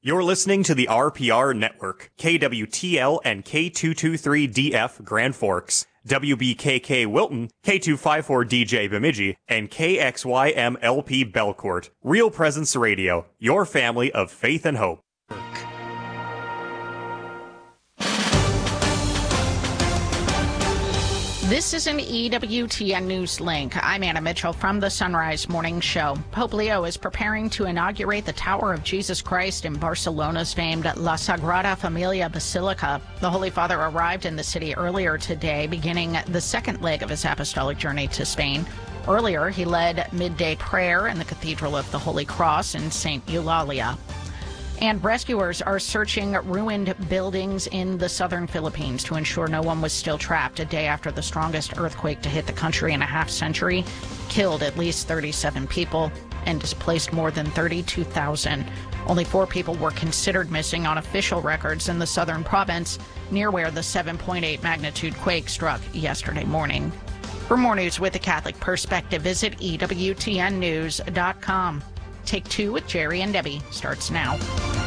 You're listening to the RPR Network, KWTL and K223DF Grand Forks, WBKK Wilton, K254DJ Bemidji, and KXYMLP Belcourt. Real Presence Radio, your family of faith and hope. This is an EWTN News Link. I'm Anna Mitchell from the Sunrise Morning Show. Pope Leo is preparing to inaugurate the Tower of Jesus Christ in Barcelona's famed La Sagrada Familia Basilica. The Holy Father arrived in the city earlier today, beginning the second leg of his apostolic journey to Spain. Earlier, he led midday prayer in the Cathedral of the Holy Cross in St. Eulalia. And rescuers are searching ruined buildings in the southern Philippines to ensure no one was still trapped a day after the strongest earthquake to hit the country in a half-century killed at least 37 people and displaced more than 32,000. Only 4 people were considered missing on official records in the southern province, near where the 7.8 magnitude quake struck yesterday morning. For more news with a Catholic perspective, visit EWTNnews.com. Take Two with Jerry and Debbie starts now.